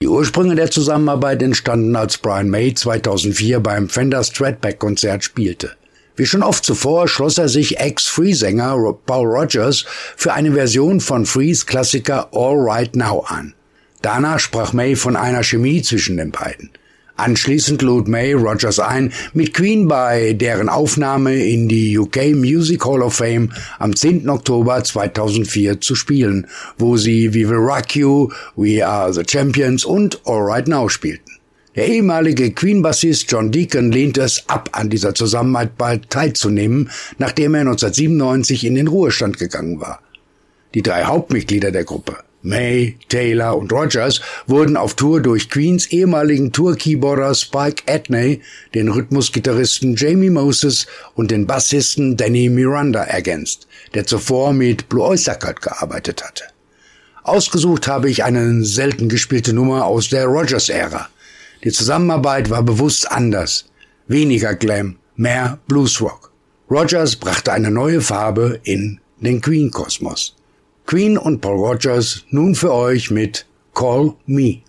Ursprünge der Zusammenarbeit entstanden, als Brian May 2004 beim Fender Stratback-Konzert spielte. Wie schon oft zuvor schloss er sich Ex-Free-Sänger Paul Rodgers für eine Version von Frees Klassiker All Right Now an. Danach sprach May von einer Chemie zwischen den beiden. Anschließend lud May Rodgers ein, mit Queen bei deren Aufnahme in die UK Music Hall of Fame am 10. Oktober 2004 zu spielen, wo sie We Will Rock You, We Are the Champions und All Right Now spielten. Der ehemalige Queen-Bassist John Deacon lehnte es ab, an dieser Zusammenarbeit teilzunehmen, nachdem er 1997 in den Ruhestand gegangen war. Die 3 Hauptmitglieder der Gruppe, May, Taylor und Rodgers, wurden auf Tour durch Queens ehemaligen Tour-Keyboarder Spike Edney, den Rhythmusgitarristen Jamie Moses und den Bassisten Danny Miranda ergänzt, der zuvor mit Blue Oyster Cult gearbeitet hatte. Ausgesucht habe ich eine selten gespielte Nummer aus der Rodgers-Ära. Die Zusammenarbeit war bewusst anders. Weniger Glam, mehr Bluesrock. Rodgers brachte eine neue Farbe in den Queen-Kosmos. Queen und Paul Rodgers nun für euch mit Call Me.